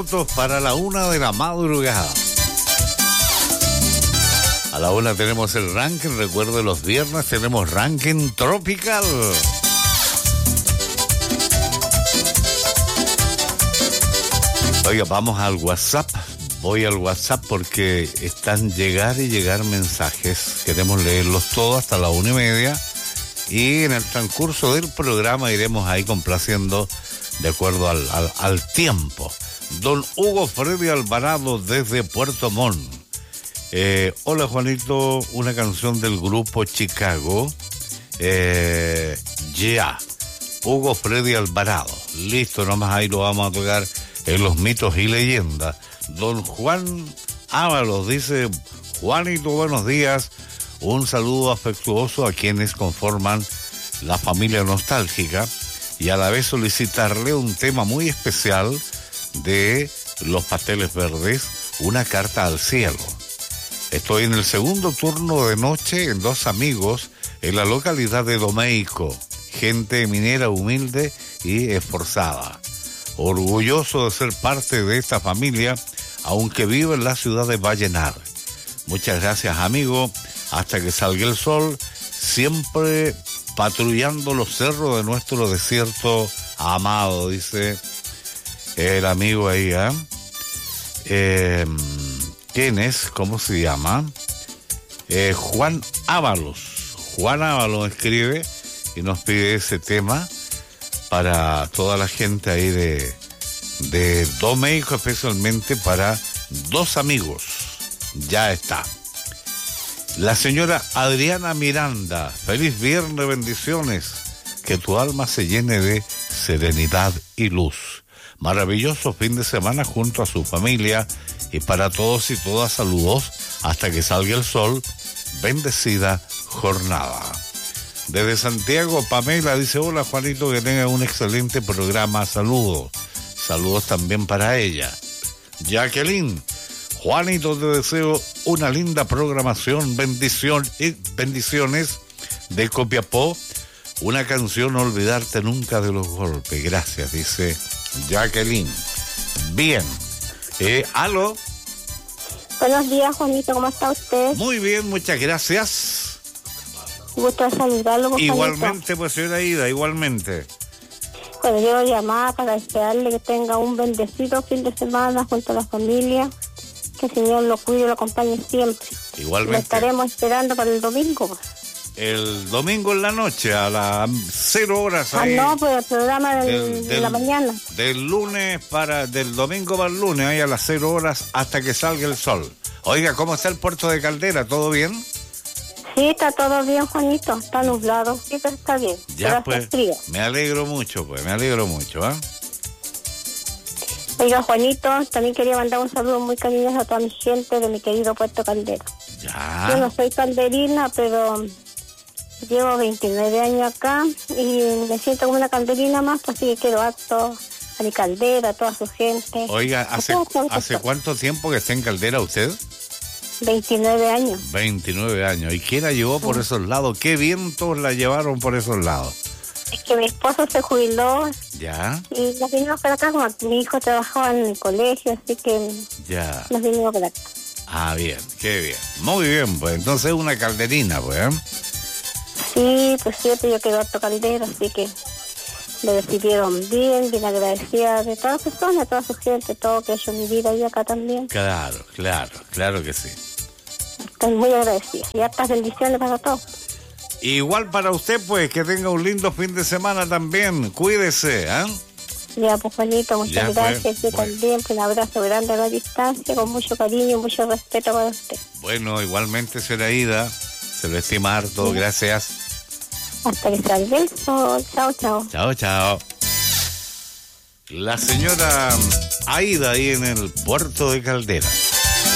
minutos para la 1 de la madrugada. A la 1 tenemos el ranking. Recuerde, los viernes tenemos ranking tropical. Oiga, vamos al WhatsApp. Voy al WhatsApp porque están llegar y llegar mensajes. Queremos leerlos todos hasta la 1:30. Y en el transcurso del programa iremos ahí complaciendo de acuerdo al tiempo. Don Hugo Freddy Alvarado desde Puerto Montt. Hola Juanito, una canción del grupo Chicago. Hugo Freddy Alvarado. Listo, nomás ahí lo vamos a tocar en los mitos y leyendas. Don Juan Ábalos dice: Juanito, buenos días. Un saludo afectuoso a quienes conforman la familia nostálgica y a la vez solicitarle un tema muy especial de Los Pasteles Verdes, Una carta al cielo. Estoy en el segundo turno de noche en Dos Amigos, en la localidad de Domeico. Gente minera humilde y esforzada. Orgulloso de ser parte de esta familia, aunque vivo en la ciudad de Vallenar. Muchas gracias, amigo. Hasta que salga el sol, siempre patrullando los cerros de nuestro desierto amado, dice el amigo ahí, ¿quién es? ¿Cómo se llama? Juan Ábalos. Juan Ábalos escribe y nos pide ese tema para toda la gente ahí de Domeico, especialmente para Dos Amigos. Ya está. La señora Adriana Miranda, feliz viernes, bendiciones. Que tu alma se llene de serenidad y luz. Maravilloso fin de semana junto a su familia y para todos y todas saludos hasta que salga el sol. Bendecida jornada. Desde Santiago, Pamela dice: hola Juanito, que tenga un excelente programa. Saludos. Saludos también para ella. Jacqueline: Juanito, te deseo una linda programación, bendiciones de Copiapó, una canción Olvidarte Nunca de los Golpes. Gracias, dice Jacqueline. Bien. ¿Aló? Buenos días, Juanito, ¿cómo está usted? Muy bien, muchas gracias. Gusto de saludarlo, Juanito. Igualmente, pues señora Ida, igualmente. Bueno, yo llamaba para desearle que tenga un bendecido fin de semana junto a la familia. Que el Señor lo cuide y lo acompañe siempre. Igualmente. Lo estaremos esperando para el domingo. El domingo en la noche, a las 0 horas. Ahí, no, pues el programa de la mañana. Del domingo para el lunes, ahí a las 0 horas hasta que salga el sol. Oiga, ¿cómo está el puerto de Caldera? ¿Todo bien? Sí, está todo bien, Juanito. Está nublado, sí, pero está bien. Ya, pues, me alegro mucho, ¿eh? Oiga, Juanito, también quería mandar un saludo muy cariñoso a toda mi gente de mi querido Puerto Caldera. Ya. Yo no soy calderina, pero llevo 29 años acá y me siento como una calderina más, pues sí que quiero harto a mi Caldera, a toda su gente. Oiga, ¿hace cuánto tiempo que está en Caldera usted? 29 años. 29 años. ¿Y quién la llevó por esos lados? ¿Qué vientos la llevaron por esos lados? Es que mi esposo se jubiló. Ya. Y nos vinimos para acá, como mi hijo trabajaba en el colegio, así que ya nos vinimos para acá. Ah, bien, qué bien. Muy bien, pues entonces una calderina, pues, ¿eh? Sí, pues siempre yo quedo harto Caldera, así que me recibieron bien agradecida de todas las personas, de toda su gente, todo que ha hecho mi vida y acá también. Claro que sí. Estoy muy agradecida y hartas bendiciones para todos. Igual para usted, pues, que tenga un lindo fin de semana también. Cuídese, ¿eh? Ya, pues, Juanito, muchas gracias. Yo también, un abrazo grande a la distancia, con mucho cariño y mucho respeto para usted. Bueno, igualmente, señora Ida, se lo estima harto, sí. Gracias. Hasta que salga el sol. Chao. Chao. La señora Aida ahí en el puerto de Caldera.